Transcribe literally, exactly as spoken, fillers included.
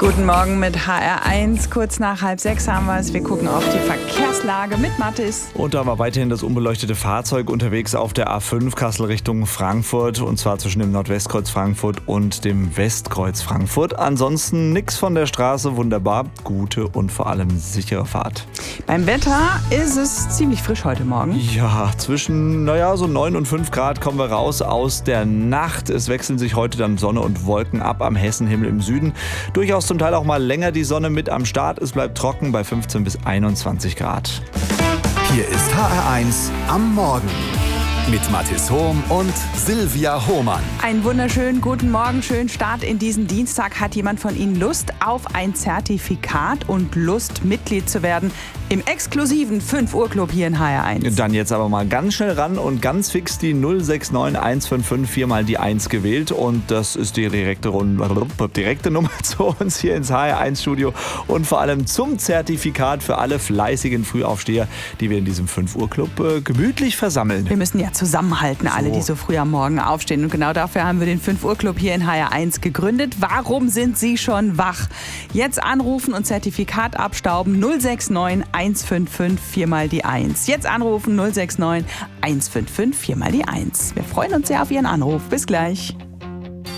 Guten Morgen mit H R eins. Kurz nach halb sechs haben wir es. Wir gucken auf die Verkehrslage mit Mathis. Und da war weiterhin das unbeleuchtete Fahrzeug unterwegs auf der A fünf Kassel Richtung Frankfurt. Und zwar zwischen dem Nordwestkreuz Frankfurt und dem Westkreuz Frankfurt. Ansonsten nichts von der Straße. Wunderbar. Gute und vor allem sichere Fahrt. Beim Wetter ist es ziemlich frisch heute Morgen. Ja, zwischen, naja, so neun und fünf Grad kommen wir raus aus der Nacht. Es wechseln sich heute dann Sonne und Wolken ab am Hessenhimmel im Süden. Durchaus zum Teil auch mal länger die Sonne mit am Start. Es bleibt trocken bei fünfzehn bis einundzwanzig Grad. Hier ist H R eins am Morgen mit Mathis Hohm und Silvia Hohmann. Einen wunderschönen guten Morgen, schönen Start in diesen Dienstag. Hat jemand von Ihnen Lust auf ein Zertifikat und Lust, Mitglied zu werden im exklusiven fünf Uhr Club hier in H R eins? Dann jetzt aber mal ganz schnell ran und ganz fix die null sechs neun eins fünf fünf vier mal die eins gewählt. Und das ist die direkte, Runde, direkte Nummer zu uns hier ins H R eins Studio und vor allem zum Zertifikat für alle fleißigen Frühaufsteher, die wir in diesem fünf Uhr Club äh, gemütlich versammeln. Wir müssen ja zusammenhalten, alle, So. die so früh am Morgen aufstehen. Und genau dafür haben wir den fünf Uhr Club hier in H R eins gegründet. Warum sind Sie schon wach? Jetzt anrufen und Zertifikat abstauben. null sechs neun eins fünf fünf vier mal die eins. Jetzt anrufen null sechs neun eins fünf fünf vier mal die eins. Wir freuen uns sehr auf Ihren Anruf. Bis gleich.